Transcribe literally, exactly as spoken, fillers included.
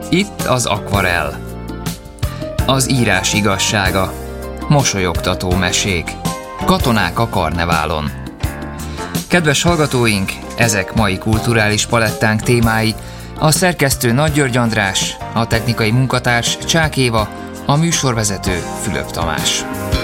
Itt az akvarell. Az írás igazsága. Mosolyogtató mesék. Katonák a karneválon. Kedves hallgatóink, ezek mai kulturális palettánk témái. A szerkesztő Nagy György András, a technikai munkatárs Csák Éva, a műsorvezető Fülöp Tamás.